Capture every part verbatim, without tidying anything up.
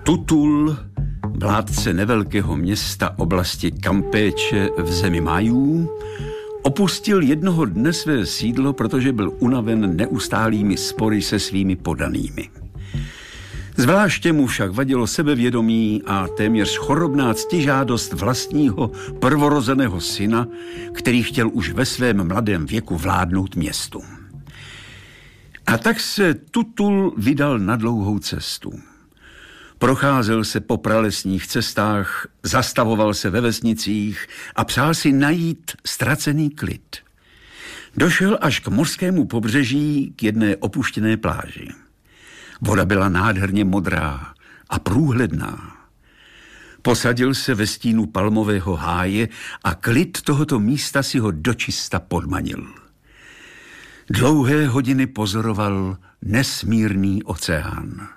Tutul, vládce nevelkého města oblasti Kampéče v zemi Majů, opustil jednoho dne své sídlo, protože byl unaven neustálými spory se svými podanými. Zvláště mu však vadilo sebevědomí a téměř chorobná ctižádost vlastního prvorozeného syna, který chtěl už ve svém mladém věku vládnout městu. A tak se Tutul vydal na dlouhou cestu. Procházel se po pralesních cestách, zastavoval se ve vesnicích a přál si najít ztracený klid. Došel až k mořskému pobřeží k jedné opuštěné pláži. Voda byla nádherně modrá a průhledná. Posadil se ve stínu palmového háje a klid tohoto místa si ho dočista podmanil. Dlouhé hodiny pozoroval nesmírný oceán.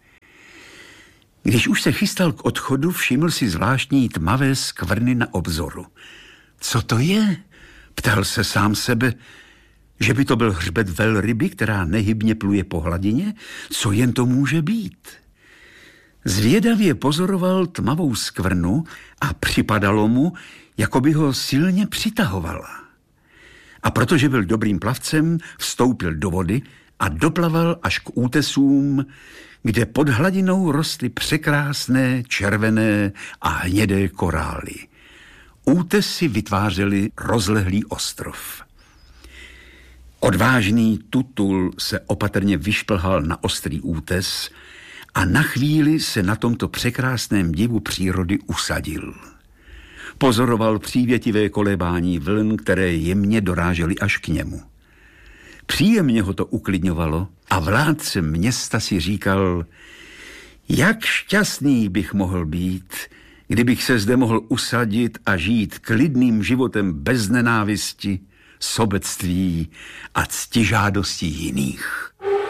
Když už se chystal k odchodu, všiml si zvláštní tmavé skvrny na obzoru. Co to je? Ptal se sám sebe, že by to byl hřbet velryby, která nehybně pluje po hladině? Co jen to může být? Zvědavě pozoroval tmavou skvrnu a připadalo mu, jako by ho silně přitahovala. A protože byl dobrým plavcem, vstoupil do vody a doplaval až k útesům, kde pod hladinou rostly překrásné červené a hnědé korály. Útesy vytvářely rozlehlý ostrov. Odvážný Tutul se opatrně vyšplhal na ostrý útes a na chvíli se na tomto překrásném divu přírody usadil. Pozoroval přívětivé kolébání vln, které jemně dorážely až k němu. Příjemně ho to uklidňovalo a vládce města si říkal, jak šťastný bych mohl být, kdybych se zde mohl usadit a žít klidným životem bez nenávisti, sobectví a ctižádosti jiných.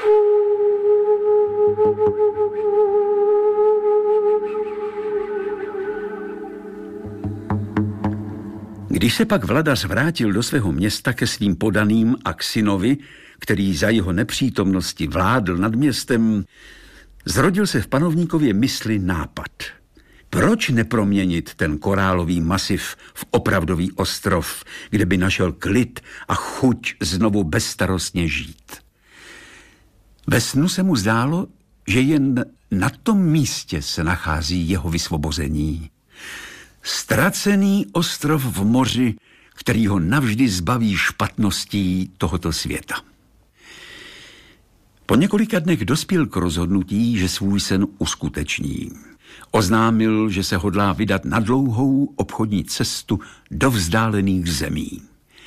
Když se pak vladař vrátil do svého města ke svým podaným a k synovi, který za jeho nepřítomnosti vládl nad městem, zrodil se v panovníkově mysli nápad. Proč neproměnit ten korálový masiv v opravdový ostrov, kde by našel klid a chuť znovu bezstarostně žít? Ve snu se mu zdálo, že jen na tom místě se nachází jeho vysvobození. Ztracený ostrov v moři, který ho navždy zbaví špatností tohoto světa. Po několika dnech dospěl k rozhodnutí, že svůj sen uskuteční. Oznámil, že se hodlá vydat na dlouhou obchodní cestu do vzdálených zemí.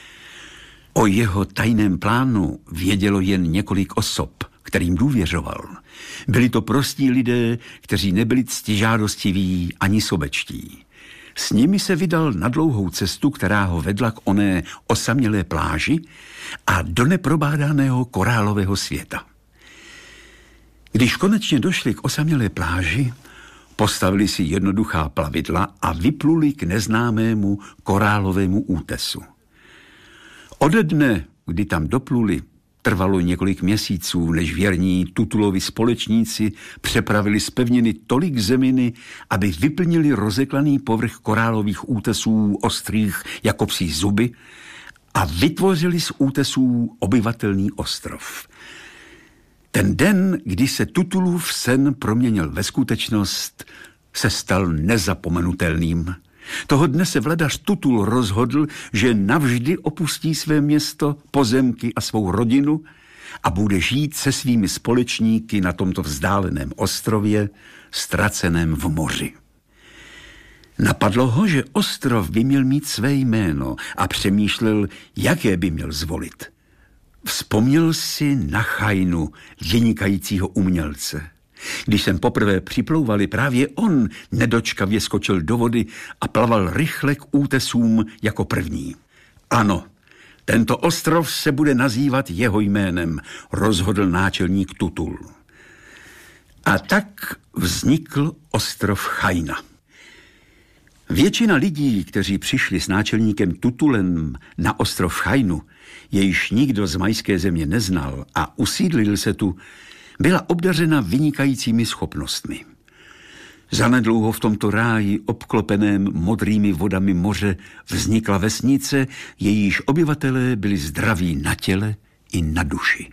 O jeho tajném plánu vědělo jen několik osob, kterým důvěřoval. Byli to prostí lidé, kteří nebyli ctižádostiví ani sobečtí. S nimi se vydal na dlouhou cestu, která ho vedla k oné osamělé pláži a do neprobádaného korálového světa. Když konečně došli k osamělé pláži, postavili si jednoduchá plavidla a vypluli k neznámému korálovému útesu. Ode dne, kdy tam dopluli, trvalo několik měsíců, než věrní Tutulovi společníci přepravili z pevniny tolik zeminy, aby vyplnili rozeklaný povrch korálových útesů ostrých jako psí zuby a vytvořili z útesů obyvatelný ostrov. Ten den, kdy se Tutulův sen proměnil ve skutečnost, se stal nezapomenutelným. Toho dne se vladař Tutul rozhodl, že navždy opustí své město, pozemky a svou rodinu a bude žít se svými společníky na tomto vzdáleném ostrově, ztraceném v moři. Napadlo ho, že ostrov by měl mít své jméno a přemýšlel, jaké by měl zvolit. Vzpomněl si na Chajnu, vynikajícího umělce. Když jsem poprvé připlouvali, právě on nedočkavě skočil do vody a plaval rychle k útesům jako první. Ano, tento ostrov se bude nazývat jeho jménem, rozhodl náčelník Tutul. A tak vznikl ostrov Chajna. Většina lidí, kteří přišli s náčelníkem Tutulem na ostrov Chajnu, jejž nikdo z majské země neznal a usídlil se tu, byla obdařena vynikajícími schopnostmi. Zanedlouho v tomto ráji, obklopeném modrými vodami moře, vznikla vesnice, jejíž obyvatelé byli zdraví na těle i na duši.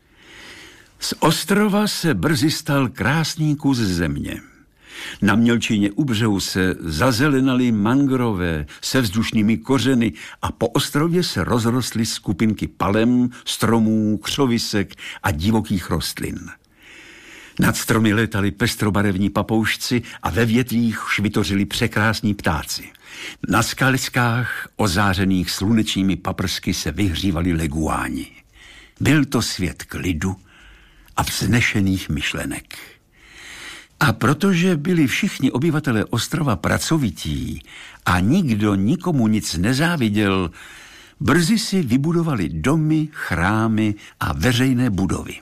Z ostrova se brzy stal krásný kus země. Na mělčině u břehu se zazelenaly mangrové se vzdušnými kořeny a po ostrově se rozrostly skupinky palem, stromů, křovisek a divokých rostlin. Nad stromy létali pestrobarevní papoušci a ve větvích švitořili překrásní ptáci. Na skaliskách, ozářených slunečními paprsky, se vyhřívali leguáni. Byl to svět klidu a vznešených myšlenek. A protože byli všichni obyvatelé ostrova pracovití a nikdo nikomu nic nezáviděl, brzy si vybudovali domy, chrámy a veřejné budovy.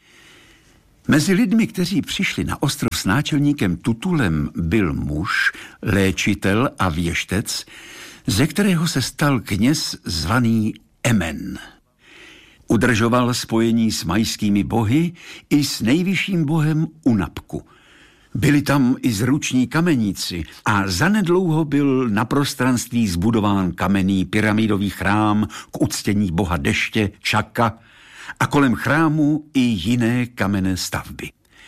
Mezi lidmi, kteří přišli na ostrov s náčelníkem Tutulem, byl muž, léčitel a věštec, ze kterého se stal kněz zvaný Emen. Udržoval spojení s majskými bohy i s nejvyšším bohem Unapku. Byli tam i zruční kameníci a zanedlouho byl na prostranství zbudován kamenný pyramidový chrám k uctění boha deště Čaka a kolem chrámu i jiné kamenné stavby.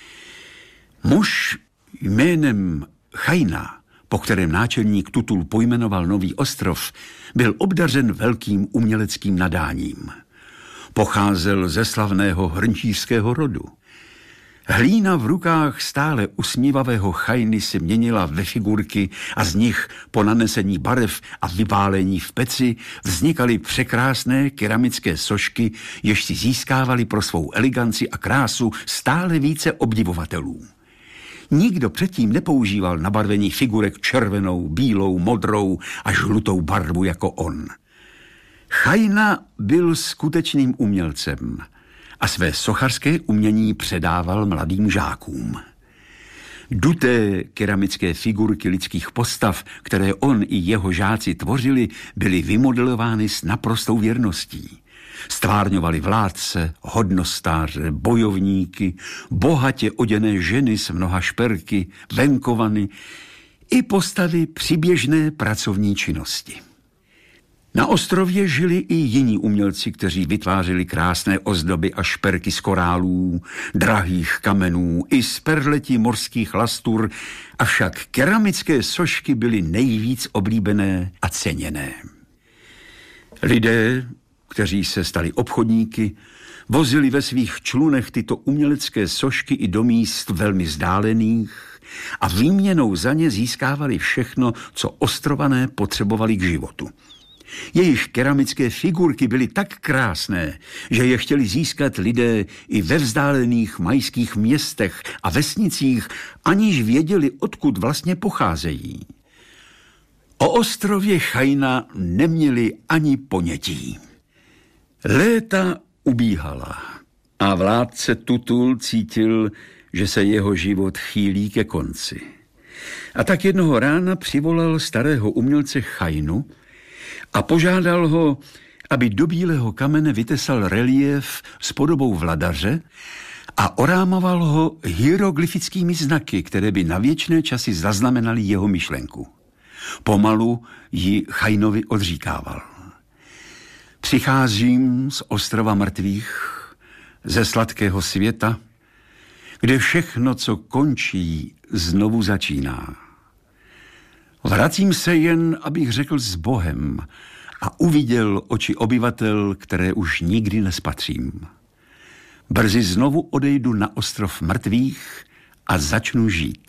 Muž jménem Chajna, po kterém náčelník Tutul pojmenoval nový ostrov, byl obdařen velkým uměleckým nadáním. Pocházel ze slavného hrnčířského rodu. Hlína v rukách stále usmívavého Chajny se měnila ve figurky a z nich po nanesení barev a vypálení v peci vznikaly překrásné keramické sošky, jež si získávaly pro svou eleganci a krásu stále více obdivovatelů. Nikdo předtím nepoužíval na barvení figurek červenou, bílou, modrou a žlutou barvu jako on. Chajna byl skutečným umělcem a své sochařské umění předával mladým žákům. Duté keramické figurky lidských postav, které on i jeho žáci tvořili, byly vymodelovány s naprostou věrností. Stvárňovali vládce, hodnostáře, bojovníky, bohatě oděné ženy s mnoha šperky, venkovany i postavy přiběžné pracovní činnosti. Na ostrově žili i jiní umělci, kteří vytvářeli krásné ozdoby a šperky z korálů, drahých kamenů i z perletí morských lastur, avšak keramické sošky byly nejvíc oblíbené a ceněné. Lidé, kteří se stali obchodníky, vozili ve svých člunech tyto umělecké sošky i do míst velmi vzdálených a výměnou za ně získávali všechno, co ostrované potřebovali k životu. Jejich keramické figurky byly tak krásné, že je chtěli získat lidé i ve vzdálených majských městech a vesnicích, aniž věděli, odkud vlastně pocházejí. O ostrově Chajna neměli ani ponětí. Léta ubíhala a vládce Tutul cítil, že se jeho život chýlí ke konci. A tak jednoho rána přivolal starého umělce Chajnu a požádal ho, aby do bílého kamene vytesal reliéf s podobou vladaře a orámoval ho hieroglyfickými znaky, které by na věčné časy zaznamenaly jeho myšlenku. Pomalu ji Chajnovi odříkával. Přicházím z ostrova mrtvých, ze sladkého světa, kde všechno, co končí, znovu začíná. Vracím se jen, abych řekl s Bohem a uviděl oči obyvatel, které už nikdy nespatřím. Brzy znovu odejdu na ostrov mrtvých a začnu žít.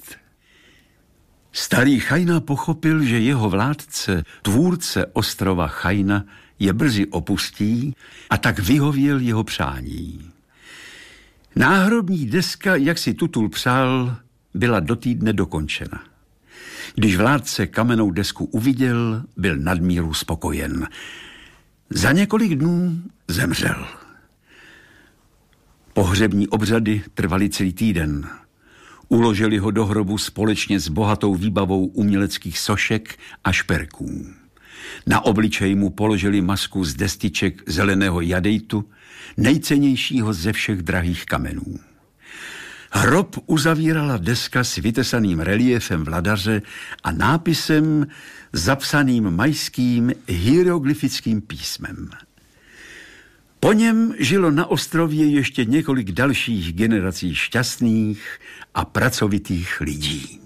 Starý Chajna pochopil, že jeho vládce, tvůrce ostrova Chajna, je brzy opustí a tak vyhověl jeho přání. Náhrobní deska, jak si Tutul přál, byla do týdne dokončena. Když vládce kamennou desku uviděl, byl nadmíru spokojen. Za několik dnů zemřel. Pohřební obřady trvaly celý týden. Uložili ho do hrobu společně s bohatou výbavou uměleckých sošek a šperků. Na obličej mu položili masku z destiček zeleného jadejtu, nejcennějšího ze všech drahých kamenů. Hrob uzavírala deska s vytesaným reliéfem vladaře a nápisem zapsaným majským hieroglyfickým písmem. Po něm žilo na ostrově ještě několik dalších generací šťastných a pracovitých lidí.